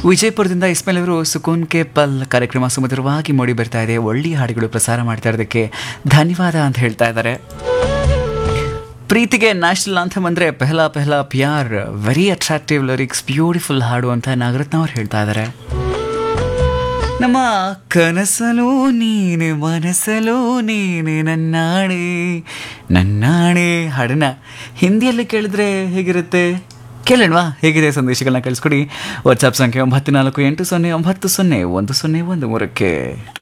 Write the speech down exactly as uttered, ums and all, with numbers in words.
ವಿಜಯಪುರದಿಂದ ಇಸ್ಮೇಲ್ ಅವರು ಸುಕೂನ್ ಕೆ ಪಲ್ ಕಾರ್ಯಕ್ರಮ ಸುಮಧುರವಾಗಿ ಮೂಡಿ ಬರ್ತಾ ಇದೆ, ಒಳ್ಳೆಯ ಹಾಡುಗಳು ಪ್ರಸಾರ ಮಾಡ್ತಾ ಇರೋದಕ್ಕೆ ಧನ್ಯವಾದ ಅಂತ ಹೇಳ್ತಾ ಇದ್ದಾರೆ. ಪ್ರೀತಿಗೆ ನ್ಯಾಷನಲ್ ಆಂಥಮ್ ಅಂದರೆ ಪೆಹ್ಲಾ ಪೆಹ್ಲಾ ಪ್ಯಾರ್, ವೆರಿ ಅಟ್ರಾಕ್ಟಿವ್ ಲಿರಿಕ್ಸ್, ಬ್ಯೂಟಿಫುಲ್ ಹಾಡು ಅಂತ ನಾಗರತ್ನ ಅವ್ರು ಹೇಳ್ತಾ ಇದ್ದಾರೆ. ನಮ್ಮ ಕನಸಲು ನೀನೆ ಮನಸ್ಸಲು ನೀನೆ ನನ್ನಾಣೆ ನನ್ನಾಣೆ ಹಾಡನ್ನ ಹಿಂದಿಯಲ್ಲಿ ಕೇಳಿದ್ರೆ ಹೇಗಿರುತ್ತೆ ಕೇಳೋಣವಾ? ಹೇಗಿದೆ ಸಂದೇಶಗಳನ್ನ ಕಳಿಸ್ಕೊಡಿ. ವಾಟ್ಸಾಪ್ ಸಂಖ್ಯೆ ಒಂಬತ್ತು ನಾಲ್ಕು ಎಂಟು ಸೊನ್ನೆ ಒಂಬತ್ತು ಸೊನ್ನೆ ಒಂದು ಸೊನ್ನೆ ಒಂದು ಮೂರಕ್ಕೆ.